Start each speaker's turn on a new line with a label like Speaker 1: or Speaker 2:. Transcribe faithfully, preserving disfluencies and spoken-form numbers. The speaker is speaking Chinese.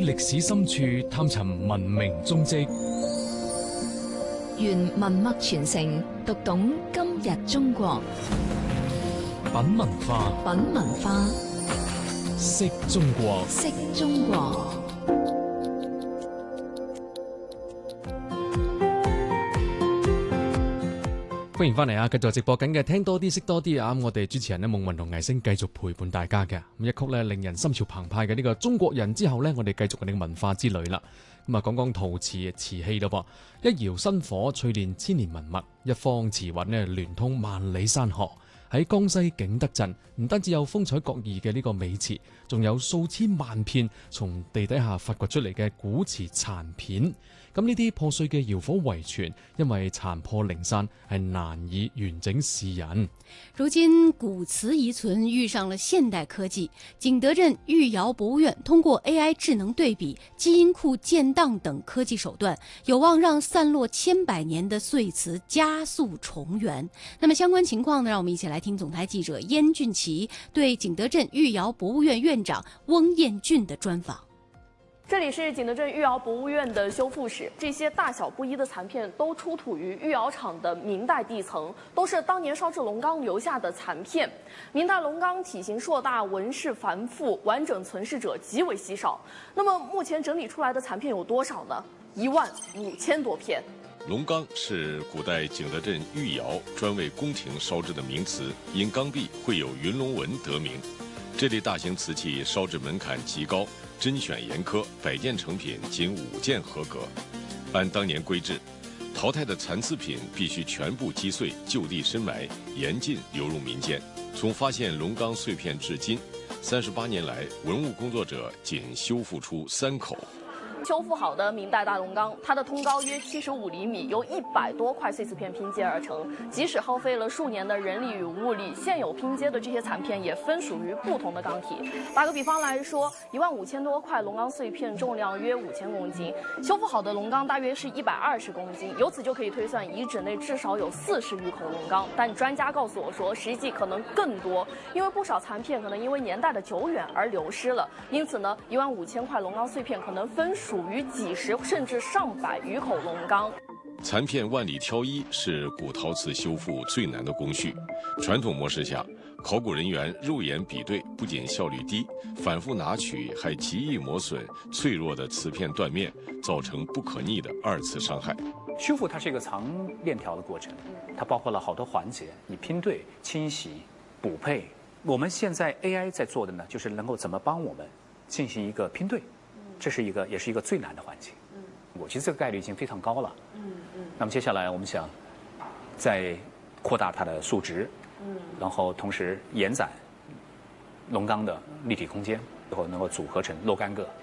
Speaker 1: 歷史深處探尋文明蹤跡，
Speaker 2: 願文脈傳承，讀懂今日中國。
Speaker 1: 品文化，
Speaker 2: 品文化，
Speaker 1: 識中國，
Speaker 2: 識中國。
Speaker 3: 歡迎翻嚟啊！繼續直播緊嘅聽多啲識多啲啊！我哋主持人呢，夢雲同藝星繼續陪伴大家嘅咁一曲呢，令人心潮澎湃嘅呢個中國人之後呢，我哋繼續我哋嘅文化之旅啦。咁啊，講講陶瓷瓷器咯噃，一窯新火淬煉千年文物，一方瓷韻呢聯通萬里山河。喺江西景德鎮，唔單止有風采各異嘅呢個美瓷，仲有數千萬片從地底下發掘出嚟嘅古瓷殘片。咁呢啲破碎嘅窯火遺存，因為殘破零散，係難以完整示人。
Speaker 4: 如今古瓷遺存遇上了現代科技，景德鎮御窯博物院通過 A I 智能對比、基因庫建檔等科技手段，有望讓散落千百年的碎瓷加速重圓。那麼相關情況呢，讓我們一起來聽總台記者燕俊琪對景德鎮御窯博物院院長翁彥俊的專訪。
Speaker 5: 这里是景德鎮御窯博物院的修復室，這些大小不一的殘片都出土於御窯廠的明代地層，都是當年燒製龍缸留下的殘片。明代龍缸體型碩大，紋飾繁複，完整存世者極為稀少。那麼目前整理出來的殘片有多少呢？一萬五千多片。
Speaker 6: 龍缸是古代景德鎮御窯專為宮廷燒製的名瓷，因缸壁繪有雲龍紋得名。這類大型瓷器燒製門檻極高，甄選嚴苛，百件成品僅五件合格。按當年規制，淘汰的殘次品必須全部擊碎，就地深埋，嚴禁流入民間。從發現龍缸碎片至今，三十八年來，文物工作者僅修復出三口。
Speaker 5: 修復好的明代大龍缸，它的通高約七十五厘米，由一百多塊碎瓷片拼接而成。即使耗費了數年的人力與物力，現有拼接的這些殘片也分屬於不同的缸體。打個比方來說，一萬五千多塊龍缸碎片重量約五千公斤，修復好的龍缸大約是一百二十公斤。由此就可以推算，遺址內至少有四十餘口龍缸。但專家告訴我說，實際可能更多，因為不少殘片可能因為年代的久遠而流失了。因此呢，一萬五千塊龍缸碎片可能分屬屬於幾十甚至上百餘口龍缸。
Speaker 6: 殘片萬里挑一是古陶瓷修復最難的工序。傳統模式下，考古人員肉眼比對，不僅效率低，反覆拿取還極易磨損脆弱的瓷片斷面，造成不可逆的二次傷害。
Speaker 7: 修復它是一個長鏈條的過程，它包括了好多環節，你拼對、清洗、補配。我們現在 A I 在做的呢，就是能夠怎麼幫我們進行一個拼對。這是一個，也是一個最難的環節。嗯，我覺得這個概率已經非常高了。嗯嗯。那麼接下來我們想再擴大它的數值，嗯，然後同時延展龍缸的立體空間，最後能夠組合成若干個